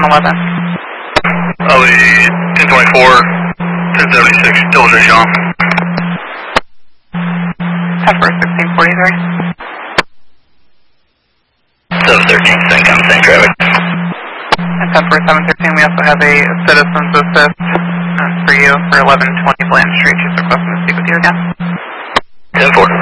711. LE 1024, 1076, still J. Sean. 10 for 1643. 713, same traffic. And 10 for 713, we also have a citizen's assist for you for 1120 Bland Street. She's requesting to speak with you again. 10-4.